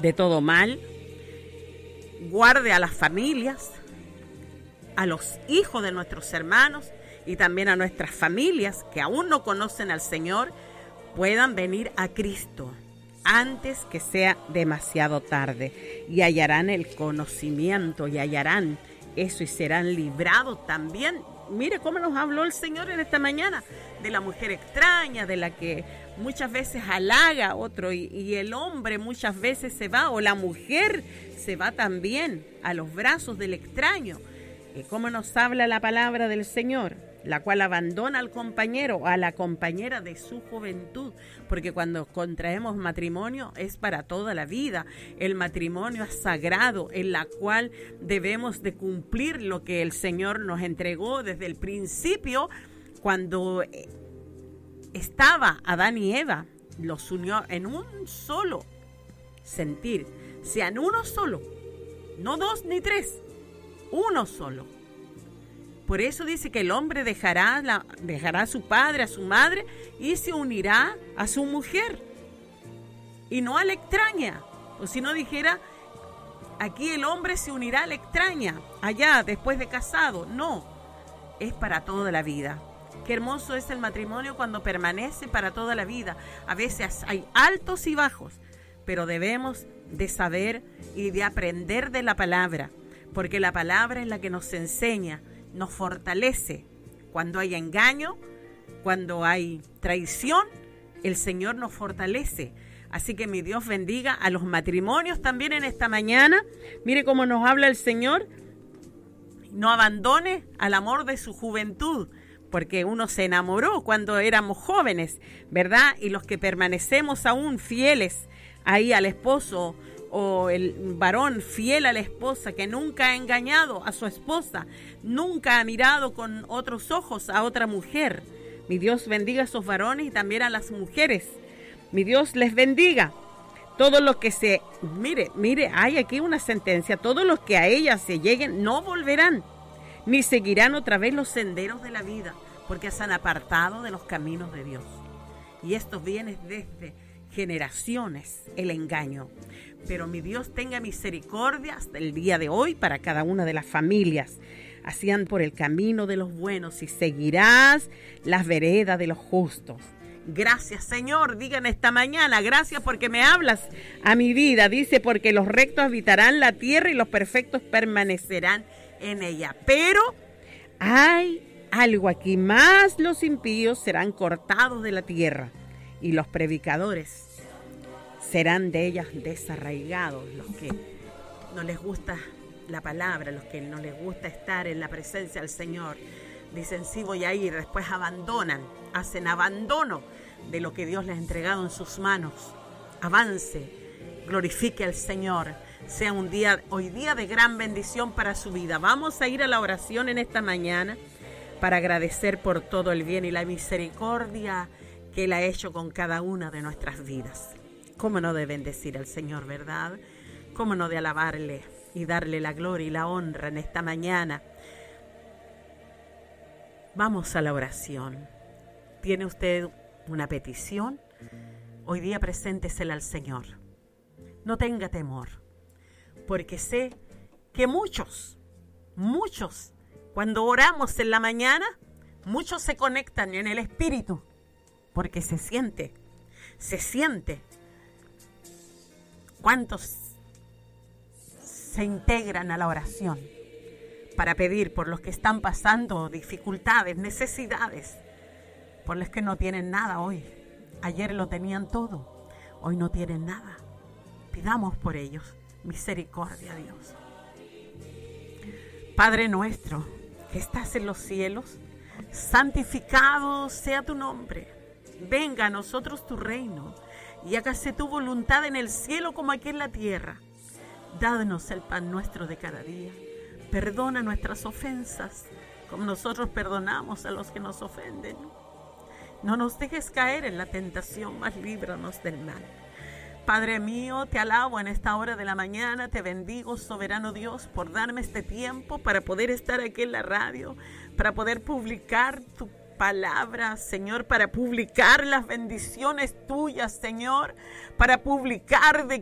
de todo mal, guarde a las familias, a los hijos de nuestros hermanos y también a nuestras familias que aún no conocen al Señor, puedan venir a Cristo antes que sea demasiado tarde, y hallarán el conocimiento y hallarán eso y serán librados también. Mire cómo nos habló el Señor en esta mañana de la mujer extraña, de la que muchas veces halaga a otro y el hombre muchas veces se va, o la mujer se va también a los brazos del extraño. ¿Cómo nos habla la palabra del Señor? La cual abandona al compañero o a la compañera de su juventud, porque cuando contraemos matrimonio es para toda la vida. El matrimonio es sagrado, en la cual debemos de cumplir lo que el Señor nos entregó desde el principio. Cuando estaba Adán y Eva, los unió en un solo sentir, sean uno solo, no dos ni tres, uno solo. Por eso dice que el hombre dejará a su padre, a su madre, y se unirá a su mujer, y no a la extraña. O si no dijera, aquí el hombre se unirá a la extraña, allá, después de casado. No, es para toda la vida. Qué hermoso es el matrimonio cuando permanece para toda la vida. A veces hay altos y bajos, pero debemos de saber y de aprender de la palabra, porque la palabra es la que nos enseña, nos fortalece. Cuando hay engaño, cuando hay traición, el Señor nos fortalece. Así que mi Dios bendiga a los matrimonios también en esta mañana. Mire cómo nos habla el Señor. No abandone al amor de su juventud, porque uno se enamoró cuando éramos jóvenes, ¿verdad? Y los que permanecemos aún fieles ahí al esposo, o el varón fiel a la esposa, que nunca ha engañado a su esposa, nunca ha mirado con otros ojos a otra mujer. Mi Dios bendiga a esos varones y también a las mujeres. Mi Dios les bendiga. Todos los que mire, hay aquí una sentencia: todos los que a ella se lleguen no volverán, ni seguirán otra vez los senderos de la vida, porque se han apartado de los caminos de Dios. Y esto viene desde generaciones, el engaño. Pero mi Dios tenga misericordia hasta el día de hoy para cada una de las familias. Hacían por el camino de los buenos y seguirás las veredas de los justos. Gracias, Señor, digan esta mañana, gracias porque me hablas a mi vida. Dice, porque los rectos habitarán la tierra y los perfectos permanecerán en ella. Pero hay algo aquí, más los impíos serán cortados de la tierra y los predicadores serán de ellas desarraigados. Los que no les gusta la palabra, los que no les gusta estar en la presencia del Señor, dicen sí voy a ir, después abandonan, hacen abandono de lo que Dios les ha entregado en sus manos. Avance, glorifique al Señor, sea hoy día de gran bendición para su vida. Vamos a ir a la oración en esta mañana para agradecer por todo el bien y la misericordia que Él ha hecho con cada una de nuestras vidas. ¿Cómo no de bendecir al Señor, verdad? ¿Cómo no de alabarle y darle la gloria y la honra en esta mañana? Vamos a la oración. ¿Tiene usted una petición? Hoy día preséntesela al Señor. No tenga temor, porque sé que muchos, cuando oramos en la mañana, muchos se conectan en el Espíritu, porque se siente. ¿Cuántos se integran a la oración para pedir por los que están pasando dificultades, necesidades, por los que no tienen nada hoy? Ayer lo tenían todo, hoy no tienen nada. Pidamos por ellos misericordia, Dios. Padre nuestro, que estás en los cielos, santificado sea tu nombre. Venga a nosotros tu reino y hágase tu voluntad en el cielo como aquí en la tierra. Danos el pan nuestro de cada día. Perdona nuestras ofensas, como nosotros perdonamos a los que nos ofenden. No nos dejes caer en la tentación, mas líbranos del mal. Padre mío, te alabo en esta hora de la mañana, te bendigo, soberano Dios, por darme este tiempo para poder estar aquí en la radio, para poder publicar tu palabra, Señor, para publicar las bendiciones tuyas, Señor, para publicar de